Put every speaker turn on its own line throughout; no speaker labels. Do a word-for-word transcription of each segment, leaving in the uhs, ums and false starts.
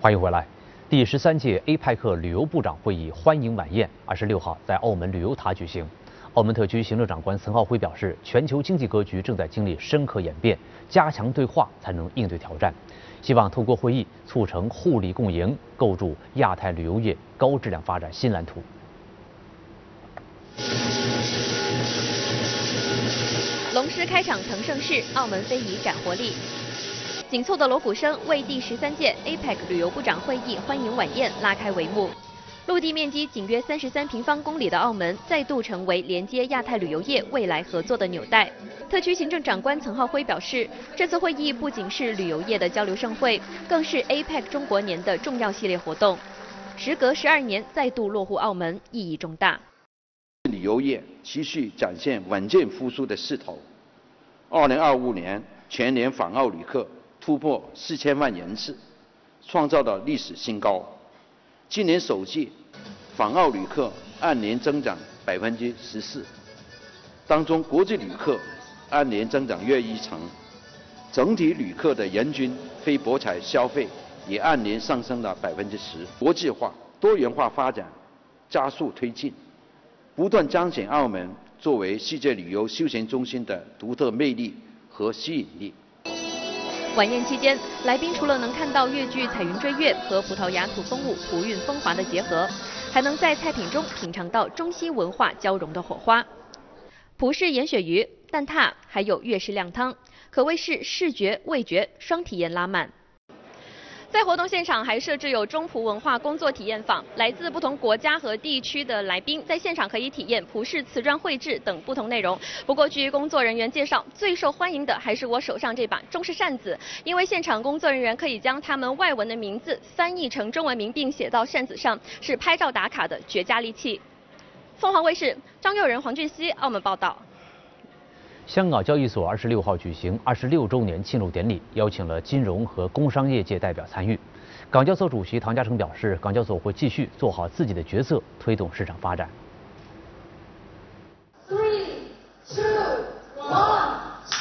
欢迎回来。第十三届 A P E C 旅游部长会议欢迎晚宴二十六号在澳门旅游塔举行。澳门特区行政长官岑浩辉表示，全球经济格局正在经历深刻演变，加强对话才能应对挑战。希望通过会议促成互利共赢，构筑亚太旅游业高质量发展新蓝图。
龙狮开场腾盛世，澳门非遗展活力。紧凑的锣鼓声为第十三届 A P E C 旅游部长会议欢迎晚宴拉开帷幕。陆地面积仅约三十三平方公里的澳门，再度成为连接亚太旅游业未来合作的纽带。特区行政长官岑浩辉表示，这次会议不仅是旅游业的交流盛会，更是 A P E C 中国年的重要系列活动。时隔十二年再度落户澳门，意义重大。
旅游业持续展现稳健复苏的势头。二零二五年全年访澳旅客突破四千万人次，创造了历史新高。今年首季访澳旅客按年增长百分之十四，当中国际旅客按年增长约一成，整体旅客的人均非博彩消费也按年上升了百分之十。国际化、多元化发展加速推进，不断彰显澳门作为世界旅游休闲中心的独特魅力和吸引力。
晚宴期间，来宾除了能看到粤剧彩云追月和葡萄牙土风舞葡韵风华的结合，还能在菜品中品尝到中西文化交融的火花。葡式盐鳕鱼、蛋挞，还有粤式靓汤，可谓是视觉、味觉双体验拉满。在活动现场还设置有中葡文化工作体验坊，来自不同国家和地区的来宾在现场可以体验葡式瓷砖绘制等不同内容。不过，据工作人员介绍，最受欢迎的还是我手上这把中式扇子，因为现场工作人员可以将他们外文的名字翻译成中文名并写到扇子上，是拍照打卡的绝佳利器。凤凰卫视张佑仁、黄俊熙，澳门报道。
香港交易所二十六号举行二十六周年庆祝典礼，邀请了金融和工商业界代表参与。港交所主席唐家成表示，港交所会继续做好自己的角色，推动市场发展。
Three, two, one.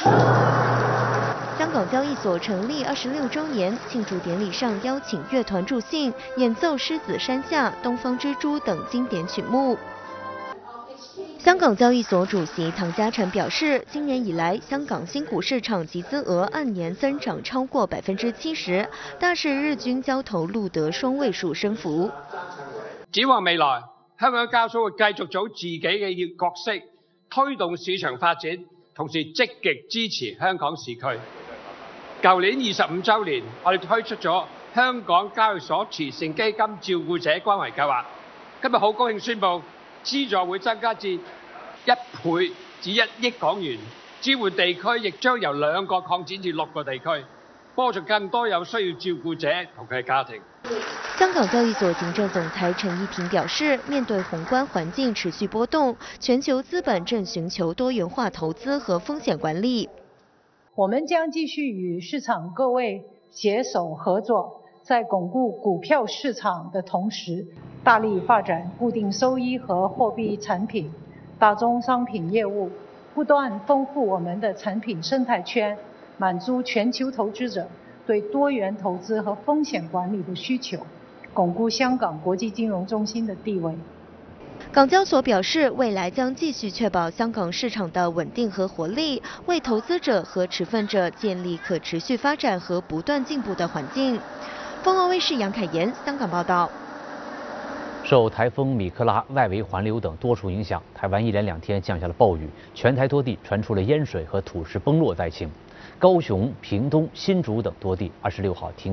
香港交易所成立二十六周年庆祝典礼上，邀请乐团助兴，演奏《狮子山下》《东方之珠》等经典曲目。香港交易所主席唐家成表示，今年以来，香港新股市场集资额按年增长超过百分之七十，大市日均交投錄得雙位數升幅。
展望未來，香港交易所會繼續做自己嘅角色，推動市場發展，同時積極支持香港市區。舊年二十五週年，我哋推出咗香港交易所慈善基金照顧者關懷計劃，今日好高興宣布，資助會增加至一倍至一億港元，支援地區亦將由兩個擴展至六個地區，幫助更多有需要照顧者同佢嘅家庭。
香港交易所行政總裁陳一婷表示，面對宏觀環境持續波動，全球資本正尋求多元化投資和風險管理。
我們將繼續與市場各位攜手合作，在鞏固股票市場的同時，大力發展固定收益和貨幣產品、大宗商品業務，不斷豐富我們的產品生態圈，滿足全球投資者對多元投資和風險管理的需求，鞏固香港國際金融中心的地位。
港交所表示，未來將繼續確保香港市場的穩定和活力，為投資者和持份者建立可持續發展和不斷進步的環境。鳳凰衛視楊凱妍香港報道。
受台風米克拉外圍環流等多處影響，台灣一連兩天降下了暴雨，全台多地傳出了淹水和土石崩落災情。高雄、屏東、新竹等多地二十六號停